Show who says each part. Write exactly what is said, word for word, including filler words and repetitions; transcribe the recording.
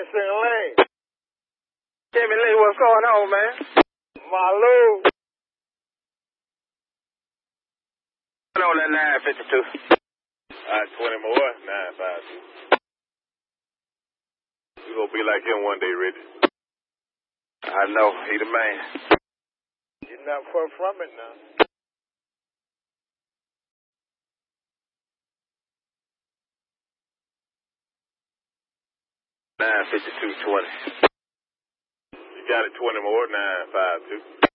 Speaker 1: Lansing Lane.
Speaker 2: Jimmy Lee, what's going on, man?
Speaker 1: Malou.
Speaker 2: On that nine fifty-two.
Speaker 3: All right, twenty more, nine five two. You gonna be like him one day, Reggie.
Speaker 2: I know, he the man.
Speaker 1: You're not far from it now.
Speaker 2: nine fifty-two twenty.
Speaker 3: You got it, twenty more, nine five two.